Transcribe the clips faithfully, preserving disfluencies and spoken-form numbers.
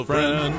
friend.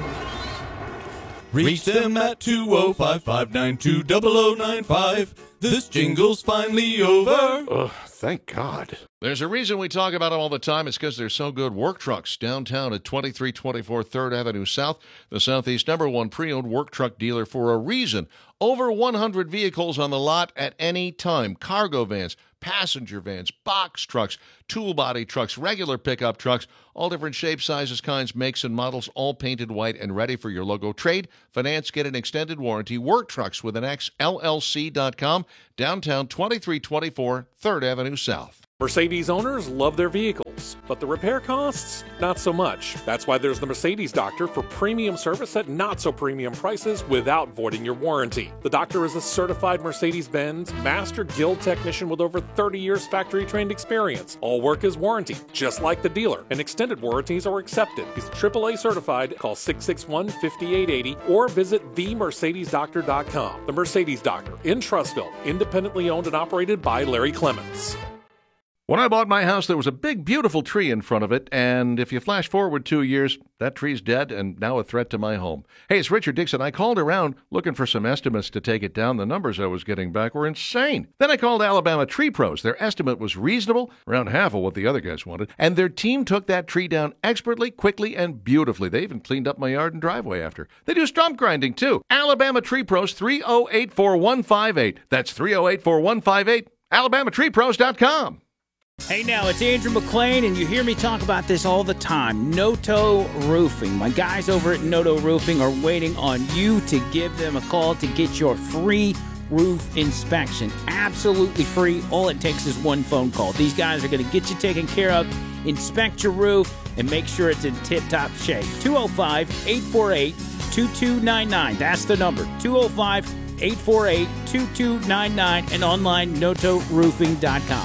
Reach them at two oh five, five nine two, zero zero nine five. This jingle's finally over. Ugh, thank God. There's a reason we talk about them all the time. It's because they're so good. Work Trucks, downtown at twenty-three twenty-four third Avenue South, the Southeast number one pre-owned work truck dealer for a reason. Over one hundred vehicles on the lot at any time. Cargo vans, passenger vans, box trucks, tool body trucks, regular pickup trucks, all different shapes, sizes, kinds, makes, and models, all painted white and ready for your logo. Trade, finance, get an extended warranty. Work Trucks with an X, L L C dot com, downtown twenty-three twenty-four third Avenue South. Mercedes owners love their vehicles, but the repair costs, not so much. That's why there's the Mercedes Doctor for premium service at not-so-premium prices without voiding your warranty. The Doctor is a certified Mercedes-Benz Master Guild technician with over thirty years factory-trained experience. All work is warranted, just like the dealer, and extended warranties are accepted. He's triple A certified. Call six six one, five eight eight zero or visit the mercedes doctor dot com. The Mercedes Doctor in Trussville, independently owned and operated by Larry Clements. When I bought my house, there was a big, beautiful tree in front of it, and if you flash forward two years, that tree's dead and now a threat to my home. Hey, it's Richard Dixon. I called around looking for some estimates to take it down. The numbers I was getting back were insane. Then I called Alabama Tree Pros. Their estimate was reasonable, around half of what the other guys wanted, and their team took that tree down expertly, quickly, and beautifully. They even cleaned up my yard and driveway after. They do stump grinding, too. Alabama Tree Pros, three oh eight, four one five eight. That's three oh eight, four one five eight, alabama tree pros dot com. Hey now, it's Andrew McLean, and you hear me talk about this all the time. Noto Roofing. My guys over at Noto Roofing are waiting on you to give them a call to get your free roof inspection. Absolutely free. All it takes is one phone call. These guys are going to get you taken care of, inspect your roof, and make sure it's in tip-top shape. two oh five, eight four eight, two two nine nine. That's the number. two oh five, eight four eight, two two nine nine and online noto roofing dot com.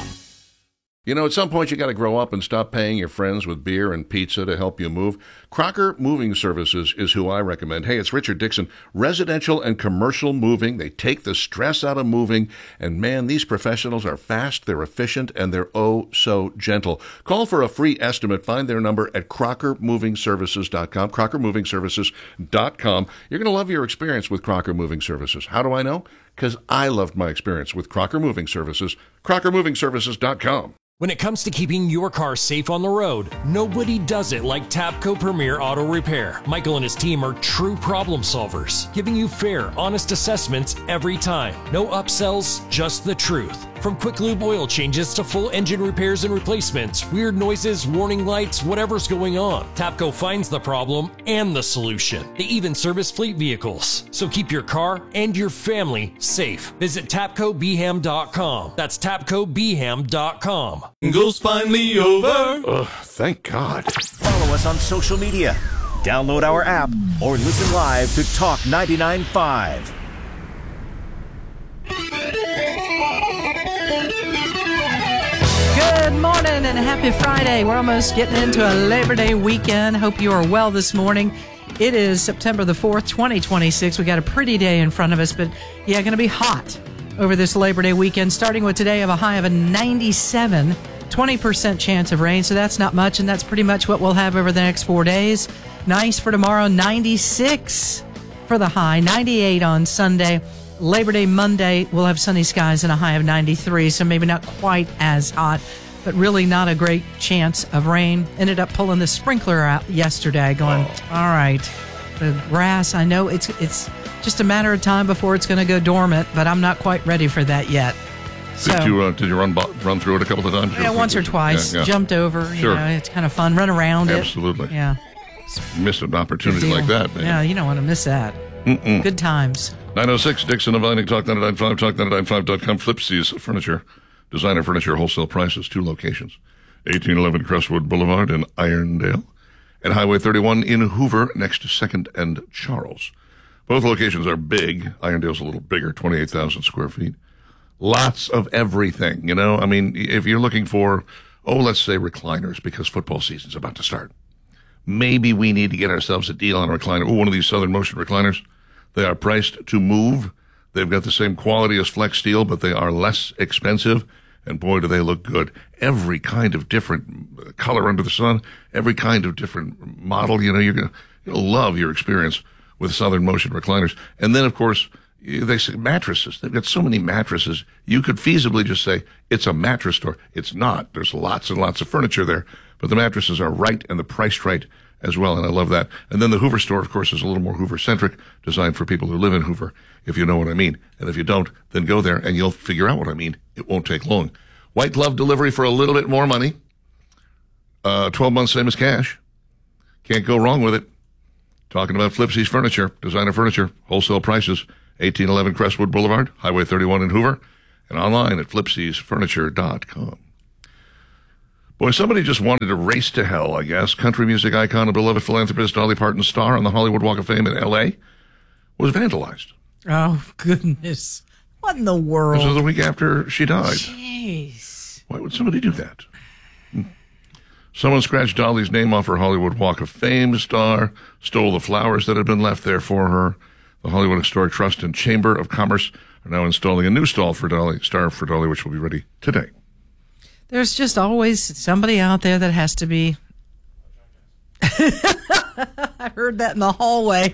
You know, at some point you got to grow up and stop paying your friends with beer and pizza to help you move. Crocker Moving Services is who I recommend. Hey, it's Richard Dixon. Residential and commercial moving. They take the stress out of moving. And man, these professionals are fast, they're efficient, and they're oh so gentle. Call for a free estimate. Find their number at crocker moving services dot com, crocker moving services dot com. You're going to love your experience with Crocker Moving Services. How do I know? Because I loved my experience with Crocker Moving Services, crocker moving services dot com. When it comes to keeping your car safe on the road, nobody does it like Tapco Premier Auto Repair. Michael and his team are true problem solvers, giving you fair, honest assessments every time. No upsells, just the truth. From quick lube oil changes to full engine repairs and replacements, weird noises, warning lights, whatever's going on, Tapco finds the problem and the solution. They even service fleet vehicles. So keep your car and your family safe. Visit tapco b ham dot com. That's tapco b ham dot com. Jingle's finally over. Ugh, thank God. Follow us on social media. Download our app or listen live to Talk ninety-nine point five. Good morning and happy Friday. We're almost getting into a Labor Day weekend. Hope you are well this morning. It is September the fourth, twenty twenty-six. We got a pretty day in front of us, but yeah, going to be hot over this Labor Day weekend, starting with today of a high of a ninety-seven, twenty percent chance of rain. So that's not much, and that's pretty much what we'll have over the next four days. Nice for tomorrow, ninety-six for the high, ninety-eight on Sunday. Labor Day Monday, we'll have sunny skies and a high of ninety-three, so maybe not quite as hot, but really not a great chance of rain. Ended up pulling the sprinkler out yesterday, going, oh. all right, the grass, I know it's it's just a matter of time before it's going to go dormant, but I'm not quite ready for that yet. So, did you uh, did you run run through it a couple of times? Yeah, once or twice. Yeah, yeah. Jumped over. You sure. know, it's kind of fun. Run around Absolutely. it. Absolutely. Yeah. Miss an opportunity like that, man. Yeah, you don't want to miss that. Mm-mm. Good times. nine oh six, Dixon and Vining, Talk ninety-nine point five, talk ninety-nine point five dot com. Flipsy's Furniture, designer furniture, wholesale prices, two locations. eighteen eleven Crestwood Boulevard in Irondale, and Highway thirty-one in Hoover, next to second and Charles. Both locations are big. Irondale's a little bigger, twenty-eight thousand square feet. Lots of everything, you know. I mean, if you're looking for, oh, let's say recliners, because football season's about to start. Maybe we need to get ourselves a deal on a recliner. Oh, one of these Southern Motion recliners. They are priced to move. They've got the same quality as Flex Steel, but they are less expensive. And boy, do they look good. Every kind of different color under the sun, every kind of different model. You know, you're gonna, You'll love your experience with Southern Motion recliners. And then, of course, they say mattresses. They've got so many mattresses. You could feasibly just say it's a mattress store. It's not. There's lots and lots of furniture there, but the mattresses are right and the price right as well, and I love that. And then the Hoover store, of course, is a little more Hoover-centric, designed for people who live in Hoover, if you know what I mean. And if you don't, then go there and you'll figure out what I mean. It won't take long. White glove delivery for a little bit more money. Uh, twelve months, same as cash. Can't go wrong with it. Talking about Flipsy's Furniture, designer furniture, wholesale prices, eighteen eleven Crestwood Boulevard, Highway thirty-one in Hoover, and online at flipsys furniture dot com. Boy, somebody just wanted to race to hell, I guess. Country music icon and beloved philanthropist Dolly Parton's star on the Hollywood Walk of Fame in L A was vandalized. Oh, goodness. What in the world? This was the week after she died. Jeez. Why would somebody do that? Hmm. Someone scratched Dolly's name off her Hollywood Walk of Fame star, stole the flowers that had been left there for her. The Hollywood Historic Trust and Chamber of Commerce are now installing a new stall for Dolly, star for Dolly, which will be ready today. There's just always somebody out there that has to be. I heard that in the hallway.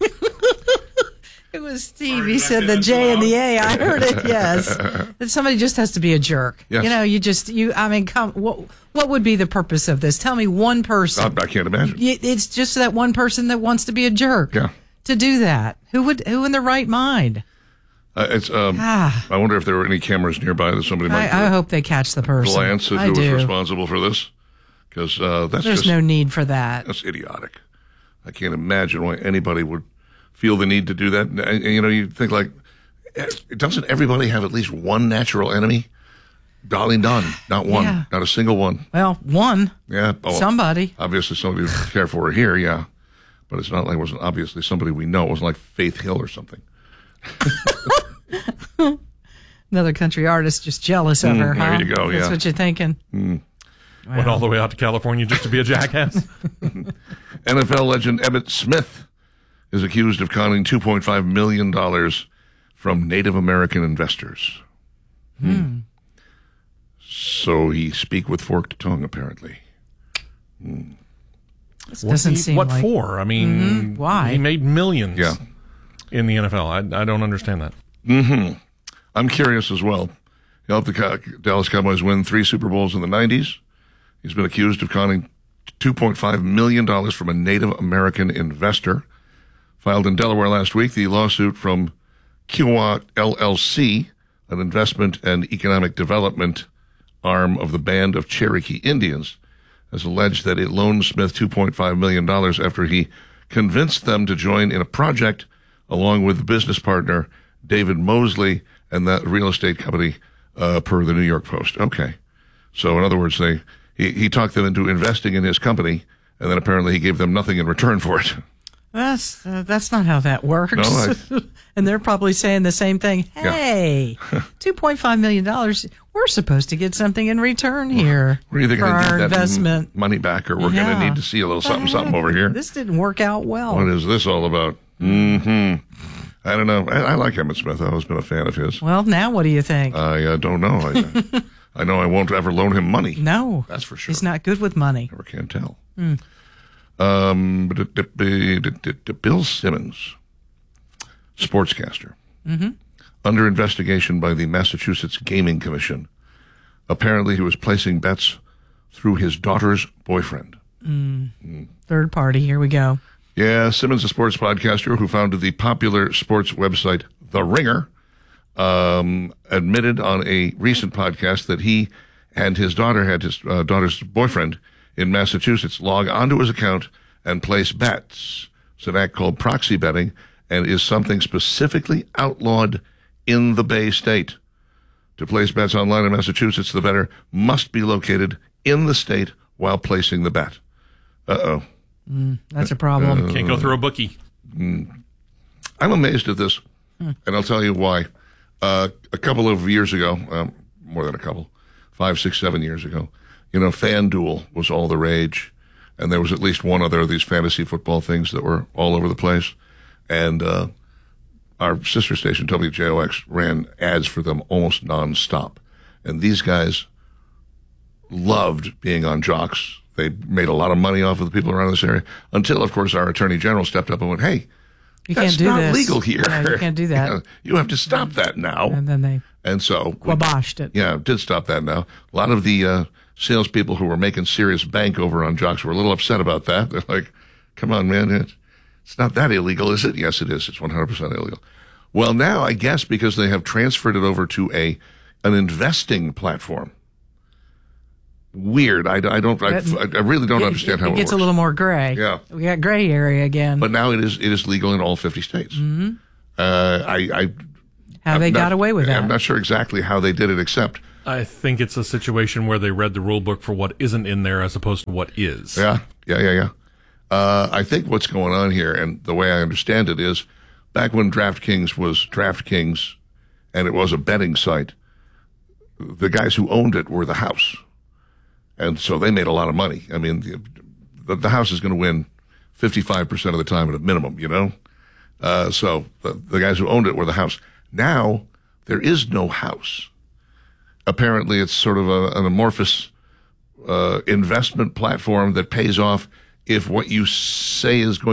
It was Steve. He said the J and the A. I heard it, yes. That somebody just has to be a jerk. Yes. You know, you just, you. I mean, come. What, what would be the purpose of this? Tell me one person. I, I can't imagine. It's just that one person that wants to be a jerk. Yeah. To do that. Who would? Who in their right mind? Uh, it's. Um, ah. I wonder if there were any cameras nearby that somebody might. I, I hope they catch the person. Glance at I who do. was responsible for this, because uh, that's There's just, no need for that. That's idiotic. I can't imagine why anybody would feel the need to do that. And, you know, you think like, doesn't everybody have at least one natural enemy? Dolly, none, not one, Yeah. not a single one. Well, one. Yeah, oh, Somebody. Obviously, somebody who care for her here, yeah. But it's not like it wasn't obviously somebody we know. It wasn't like Faith Hill or something. Another country artist just jealous of Mm, her, huh? there you go, That's yeah. what you're thinking. Mm. Wow. Went all the way out to California just to be a jackass. N F L legend Emmitt Smith is accused of conning two point five million dollars from Native American investors. Hmm. Hmm. So he speak with forked tongue, apparently. Hmm. This doesn't he, seem what like... for? I mean, Mm-hmm. Why? He made millions Yeah. in the N F L. I, I don't understand that. Mm-hmm. I'm curious as well. He helped the Cow- Dallas Cowboys win three Super Bowls in the nineties. He's been accused of conning two point five million dollars from a Native American investor. Filed in Delaware last week, the lawsuit from Kiowa L L C, an investment and economic development arm of the Band of Cherokee Indians, has alleged that it loaned Smith two point five million dollars after he convinced them to join in a project along with business partner David Mosley and that real estate company, uh, per the New York Post. Okay. So in other words, they he, he talked them into investing in his company, and then apparently he gave them nothing in return for it. That's uh, that's not how that works. No, I- And they're probably saying the same thing. Yeah. Hey, two point five million dollars. We're supposed to get something in return here We're either for going to our need that investment. m- money back, or we're going Yeah. to need to see a little something, something over here. This didn't work out well. What is this all about? Mm-hmm. I don't know. I, I like Emmitt Smith. I've always been a fan of his. Well, now what do you think? I uh, don't know. I, I know I won't ever loan him money. no, That's for sure. he's not good with money. Never can tell. Mm. Um, but it- it- it- it- it- it- Bill Simmons, sportscaster, Mm-hmm. under investigation by the Massachusetts Gaming Commission. Apparently, he was placing bets through his daughter's boyfriend. Mm. Third party. Here we go. Yeah, Simmons, a sports podcaster who founded the popular sports website The Ringer, um, admitted on a recent podcast that he and his daughter had his uh, daughter's boyfriend in Massachusetts log onto his account and place bets. It's an act called proxy betting and is something specifically outlawed in the Bay State. To place bets online in Massachusetts, the bettor must be located in the state while placing the bet. Uh-oh. Mm, that's a problem. Can't go through a bookie. Mm. I'm amazed at this, Hmm. and I'll tell you why. Uh, a couple of years ago, um, more than a couple, five, six, seven years ago, you know, FanDuel was all the rage, and there was at least one other of these fantasy football things that were all over the place. And uh, our sister station, W J O X, ran ads for them almost nonstop. And these guys loved being on Jocks, They made a lot of money off of the people around this area until, of course, our attorney general stepped up and went, hey, You that's can't do not this. legal here. Yeah, you can't do that. You know, you have to stop that now. And then they And so quaboshed it. Yeah, did stop that now. A lot of the uh, salespeople who were making serious bank over on jocks were a little upset about that. They're like, come on, man, it, it's not that illegal, is it? Yes, it is. It's one hundred percent illegal. Well, now I guess because they have transferred it over to a an investing platform. Weird. I, I don't. I, I really don't it, understand how it, it gets works. a little more gray. Yeah, we got gray area again. But now it is it is legal in all fifty states. Mm-hmm. Uh, I, I how I'm they not, got away with that? I'm not sure exactly how they did it, except I think it's a situation where they read the rule book for what isn't in there as opposed to what is. Yeah, yeah, yeah, yeah. Uh, I think what's going on here, and the way I understand it is, back when DraftKings was DraftKings, and it was a betting site, the guys who owned it were the house. And so they made a lot of money. I mean, the, the house is going to win fifty-five percent of the time at a minimum, you know? Uh, so the, the guys who owned it were the house. Now, there is no house. Apparently, it's sort of a, an amorphous uh, investment platform that pays off if what you say is going